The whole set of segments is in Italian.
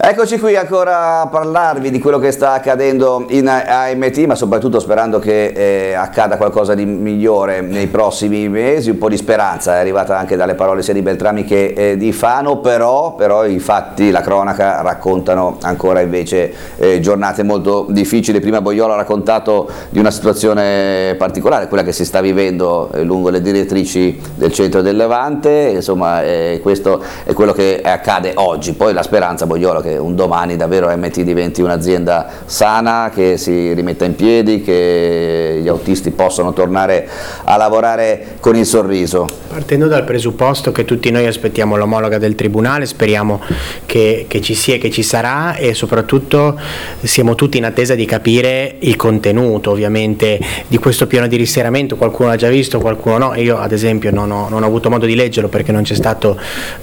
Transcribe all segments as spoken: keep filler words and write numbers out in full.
Eccoci qui ancora a parlarvi di quello che sta accadendo in A M T, ma soprattutto sperando che eh, accada qualcosa di migliore nei prossimi mesi. Un po' di speranza è arrivata anche dalle parole sia di Beltrami che eh, di Fano, però, però i fatti, la cronaca raccontano ancora invece eh, giornate molto difficili. Prima Boiolo ha raccontato di una situazione particolare, quella che si sta vivendo eh, lungo le direttrici del centro del Levante, insomma eh, questo è quello che accade oggi. Poi la speranza, Boiolo, che un domani davvero A M T diventi un'azienda sana, che si rimetta in piedi, che gli autisti possano tornare a lavorare con il sorriso. Partendo dal presupposto che tutti noi aspettiamo l'omologa del Tribunale, speriamo che, che ci sia e che ci sarà, e soprattutto siamo tutti in attesa di capire il contenuto ovviamente di questo piano di risanamento. Qualcuno l'ha già visto, qualcuno no. Io ad esempio non ho, non ho avuto modo di leggerlo perché non c'è stato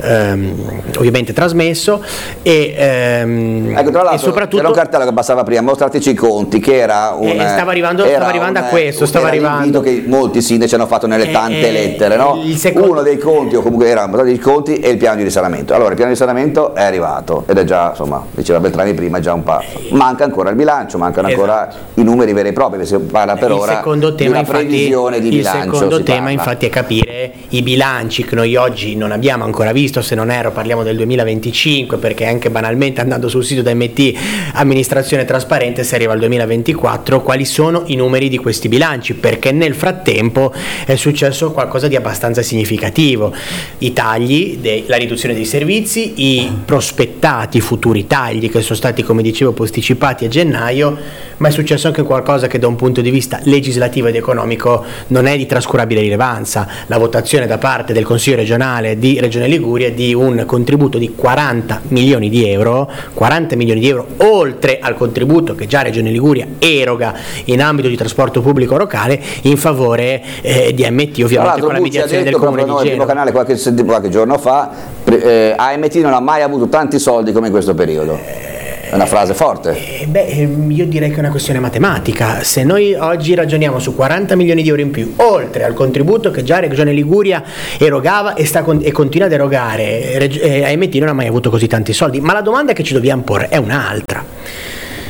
ehm, ovviamente trasmesso, e ehm, ecco, tra l'altro, e soprattutto c'era un cartello che passava prima, mostrateci i conti, che era un eh, stava arrivando, stava arrivando un, a questo stava era arrivando che molti sindaci hanno fatto nelle tante eh, lettere, no? Secondo... uno dei conti, o comunque erano i conti, e il piano di risanamento. Allora il piano di risanamento è arrivato ed è già, insomma, diceva Beltrami prima, è già un passo. Manca ancora il bilancio, mancano esatto. ancora i numeri veri e propri, si parla per il ora secondo tema, di una infatti, previsione di il bilancio. Il secondo tema parla. infatti è capire i bilanci che noi oggi non abbiamo ancora visto, se non erro parliamo del duemilaventicinque, perché anche banalmente andando sul sito da M T amministrazione trasparente si arriva al duemilaventiquattro, quali sono i numeri di questi bilanci, perché nel frattempo è successo qualcosa di abbastanza significativo. I tagli, de, la riduzione dei servizi, i prospettati futuri tagli che sono stati, come dicevo, posticipati a gennaio, ma è successo anche qualcosa che da un punto di vista legislativo ed economico non è di trascurabile rilevanza: la votazione da parte del Consiglio regionale di Regione Liguria di un contributo di quaranta milioni di euro, quaranta milioni di euro oltre al contributo che già Regione Liguria eroga in ambito di trasporto pubblico locale in favore eh, di A M T, ovviamente con la mediazione del Comune di Genova. Canale qualche, qualche giorno fa, eh, A M T non ha mai avuto tanti soldi come in questo periodo. È una frase forte. Eh, beh, io direi che è una questione matematica. Se noi oggi ragioniamo su quaranta milioni di euro in più, oltre al contributo che già Regione Liguria erogava e, sta con, e continua ad erogare, eh, A M T non ha mai avuto così tanti soldi. Ma la domanda che ci dobbiamo porre è un'altra.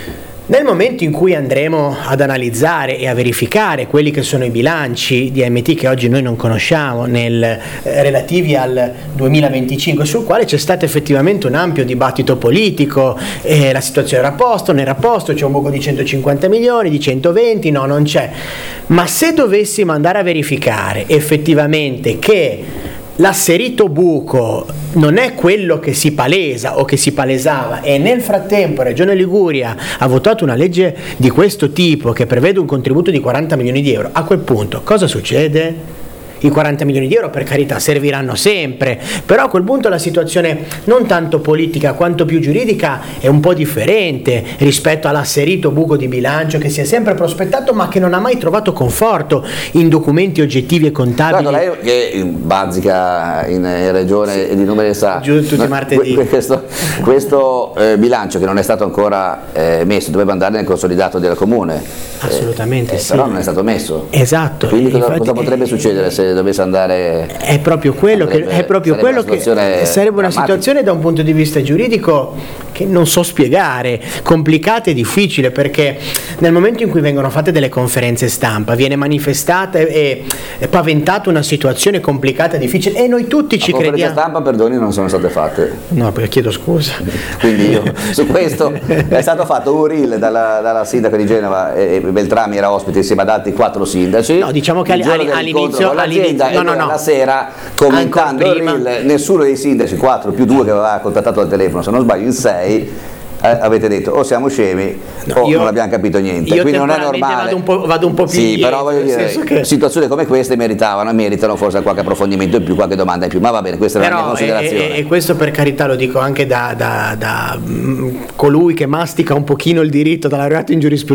Nel momento in cui andremo ad analizzare e a verificare quelli che sono i bilanci di A M T che oggi noi non conosciamo, nel, eh, relativi al duemilaventicinque, sul quale c'è stato effettivamente un ampio dibattito politico, eh, la situazione era a posto, non era a posto, c'è un buco di centocinquanta milioni, di centoventi, no, non c'è. Ma se dovessimo andare a verificare effettivamente che l'asserito buco non è quello che si palesa o che si palesava, e nel frattempo Regione Liguria ha votato una legge di questo tipo che prevede un contributo di quaranta milioni di euro, a quel punto cosa succede? I quaranta milioni di euro, per carità, serviranno sempre, però a quel punto la situazione non tanto politica quanto più giuridica è un po' differente rispetto all'asserito buco di bilancio che si è sempre prospettato ma che non ha mai trovato conforto in documenti oggettivi e contabili. Guarda, lei che bazzica in, in regione sì. e di numeri sa giù tutti i martedì. Questo, questo eh, bilancio che non è stato ancora eh, messo, doveva andare nel consolidato del comune. Assolutamente eh, sì. Però non è stato messo. Esatto. Quindi cosa, infatti, cosa potrebbe eh, succedere se dovesse andare? È proprio quello andrebbe, che è proprio quello che sarebbe una situazione da un punto di vista giuridico che non so spiegare, complicata e difficile, perché nel momento in cui vengono fatte delle conferenze stampa viene manifestata e, e paventata una situazione complicata e difficile, e noi tutti ci crediamo. Le conferenze stampa, perdoni, non sono state fatte. No, perché chiedo scusa. Quindi io su questo è stato fatto un reel dalla, dalla sindaca di Genova, e Beltrami era ospite insieme ad altri quattro sindaci. No, diciamo che all'inizio, all'inizio no, no, no. la sera commentando il reel, nessuno dei sindaci, quattro più due che aveva contattato al telefono, se non sbaglio in sei, Eh, avete detto o siamo scemi no, o io, non abbiamo capito niente, io quindi non è normale. Vado un po', vado un po' più sì, però voglio dire, che... situazioni come queste meritavano, meritano forse qualche approfondimento in più, qualche domanda in più, ma va bene, questa però, è la mia considerazione. E, e questo per carità lo dico anche da, da, da mh, colui che mastica un pochino il diritto, da laureato in giurisprudenza.